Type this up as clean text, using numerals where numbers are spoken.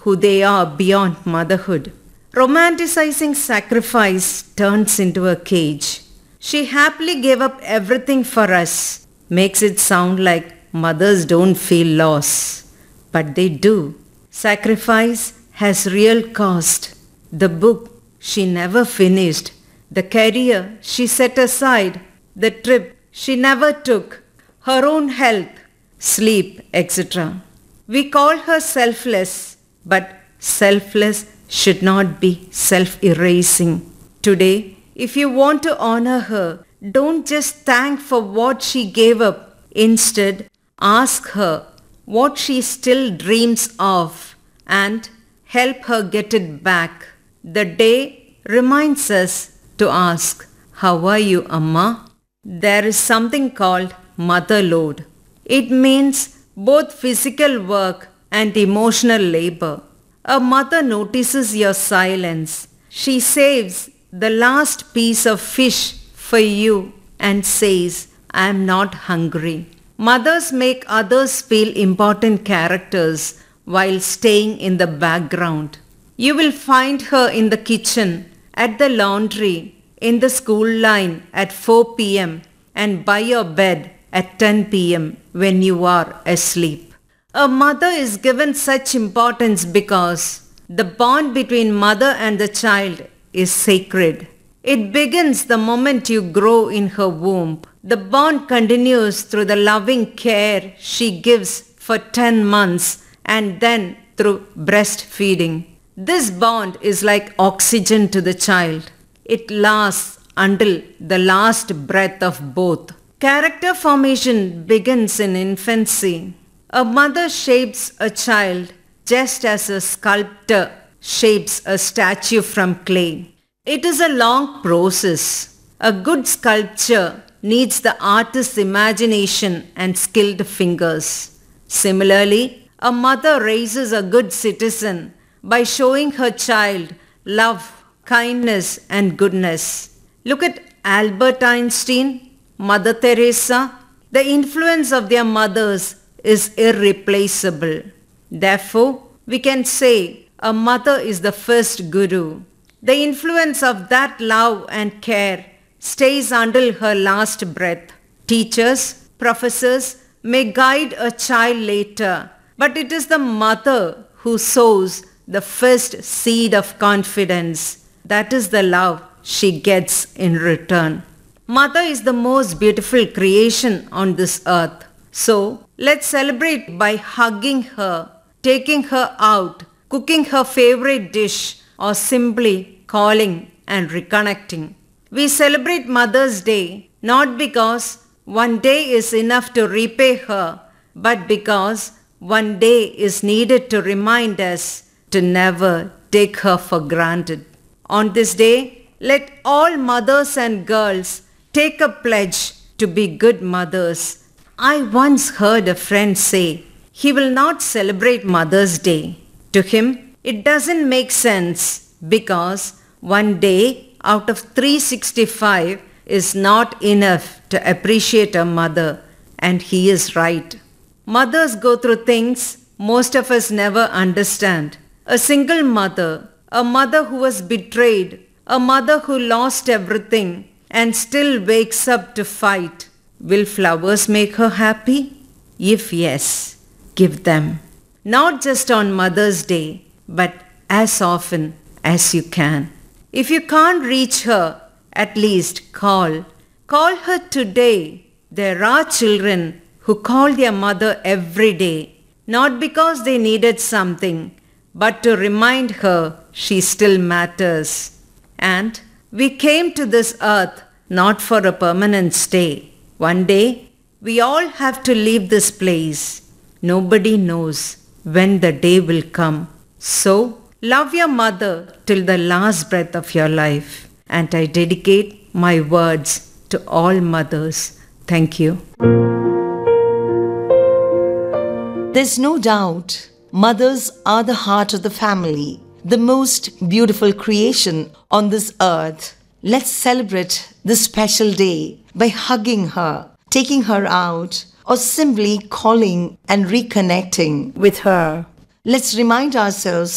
who they are beyond motherhood. Romanticizing sacrifice turns into a cage. She happily gave up everything for us. Makes it sound like mothers don't feel loss. But they do. Sacrifice has real cost. The book she never finished. The career she set aside. The trip she never took. Her own health, sleep, etc. We call her selfless, but selfless should not be self-erasing. Today, if you want to honor her, don't just thank for what she gave up. Instead, ask her what she still dreams of and help her get it back. The day reminds us to ask, "How are you, Amma?" There is something called mother load. It means both physical work and emotional labor. A mother notices your silence. She saves the last piece of fish for you and says, "I am not hungry." Mothers make others feel important characters while staying in the background. You will find her in the kitchen, at the laundry, in the school line at 4 p.m. and by your bed at 10 p.m. when you are asleep. A mother is given such importance because the bond between mother and the child is sacred. It begins the moment you grow in her womb. The bond continues through the loving care she gives for 10 months and then through breastfeeding. This bond is like oxygen to the child. It lasts until the last breath of both. Character formation begins in infancy. A mother shapes a child just as a sculptor shapes a statue from clay. It is a long process. A good sculpture needs the artist's imagination and skilled fingers. Similarly, a mother raises a good citizen by showing her child love, kindness, and goodness. Look at Albert Einstein, Mother Teresa. The influence of their mothers is irreplaceable. Therefore, we can say a mother is the first guru. The influence of that love and care stays until her last breath. Teachers, professors may guide a child later, but it is the mother who sows the first seed of confidence. That is the love she gets in return. Mother is the most beautiful creation on this earth. So, let's celebrate by hugging her, taking her out, cooking her favorite dish, or simply calling and reconnecting. We celebrate Mother's Day not because one day is enough to repay her, but because one day is needed to remind us to never take her for granted. On this day, let all mothers and girls take a pledge to be good mothers. I once heard a friend say he will not celebrate Mother's Day. To him, it doesn't make sense because one day out of 365 is not enough to appreciate a mother, and he is right. Mothers go through things most of us never understand. A single mother, a mother who was betrayed, a mother who lost everything and still wakes up to fight. Will flowers make her happy? If yes, give them. Not just on Mother's Day, but as often as you can. If you can't reach her, at least call. Call her today. There are children who call their mother every day, not because they needed something, but to remind her she still matters. And we came to this earth not for a permanent stay. One day, we all have to leave this place. Nobody knows when the day will come. So, love your mother till the last breath of your life. And I dedicate my words to all mothers. Thank you. There's no doubt mothers are the heart of the family, the most beautiful creation on this earth. Let's celebrate this special day by hugging her, taking her out, or simply calling and reconnecting with her. Let's remind ourselves